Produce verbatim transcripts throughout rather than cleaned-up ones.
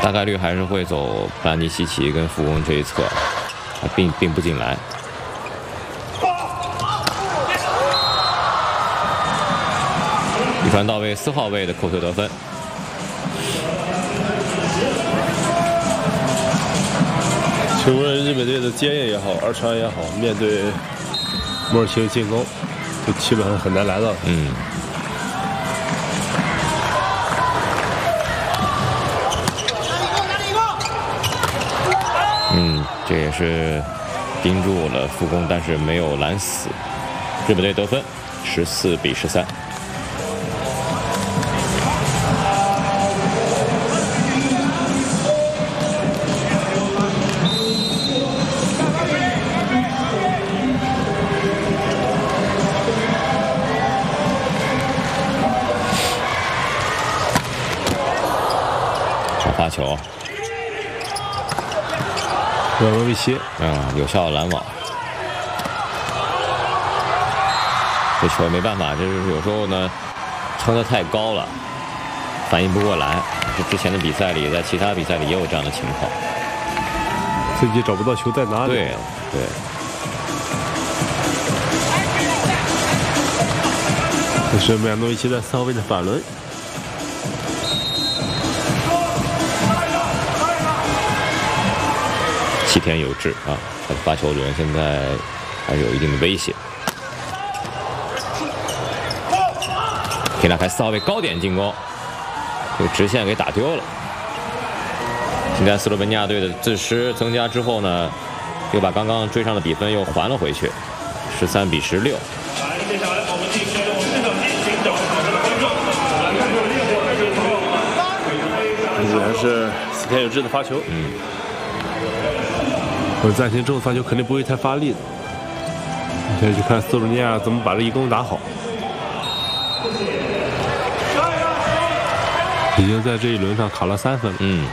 大概率还是会走班尼西奇跟副攻这一侧，并并不进来。一传到位，四号位的扣球得分。 请问日本队的接应也好，二传也好，面对摩尔奇的进攻，就基本上很难来到。 嗯。 嗯，这也是盯住了副攻，但是没有拦死。日本队得分，十四比十三。好发球。 软罗维奇， 嗯，有效拦网。这球没办法，这是有时候呢，撑得太高了，反应不过来。这之前的比赛里，在其他比赛里也有这样的情况， 自己找不到球在哪里。 对对。 这是米亚诺维奇在四号位的反轮。 七田有志啊，他的发球轮现在还是有一定的威胁。可以拉开四号位高点进攻，这个直线给打丢了。现在斯洛文尼亚队的自失增加之后呢，又把刚刚追上的比分又还了回去，十三比十六。 依然是四田有志的发球。 嗯。 我暂停之后发球肯定不会太发力的，现在就看斯洛文尼亚怎么把这一攻打好。已经在这一轮上卡了三分了。 嗯。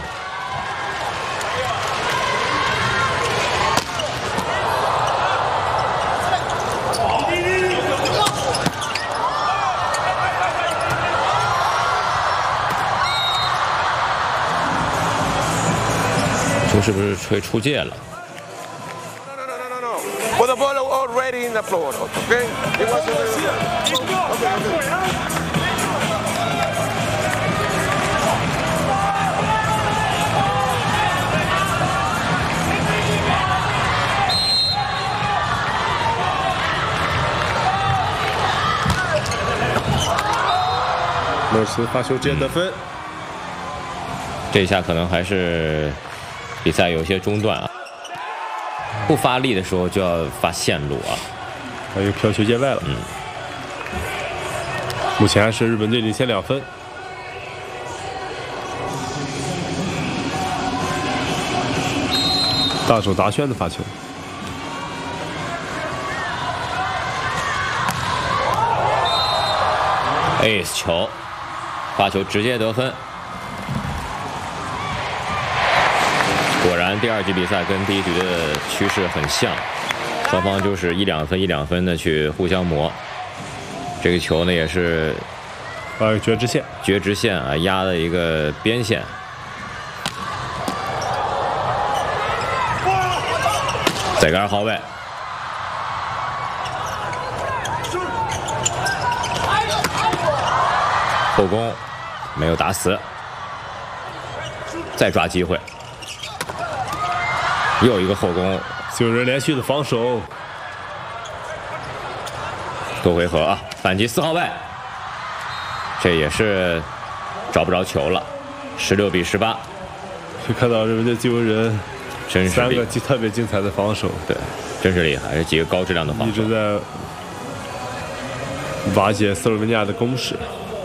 球是不是会出界了？ With the ball already in the floor, okay? You want to... Okay. 莫尔奇发球直接得分。 这一下可能还是比赛有些中断啊。 不发力的时候就要发线路啊， 还有飘球界外了。 嗯， 目前还是日本队领先两分。大手达宣的发球， ace 球，发球直接得分。 果然，第二局比赛跟第一局的趋势很像，双方就是一两分一两分的去互相磨。这个球呢也是， 呃，绝直线， 绝直线啊，压的一个边线。再杆号位，后攻没有打死，再抓机会。 又一个后攻， 九人连续的防守。 多回合啊，反击四号位，这也是找不着球了，十六比十八。 可以看到日本队自由人真是三个特别精彩的防守， 对，真是厉害，这几个高质量的防守， 一直在瓦解斯洛文尼亚的攻势。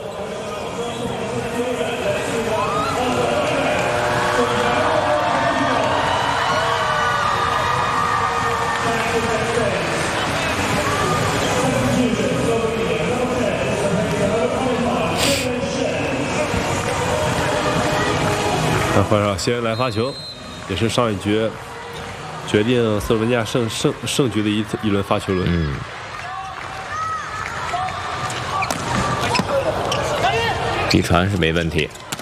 那换上谢恩来发球，也是上一局决定斯洛文尼亚胜胜胜局的一一轮发球轮。 嗯，一传是没问题。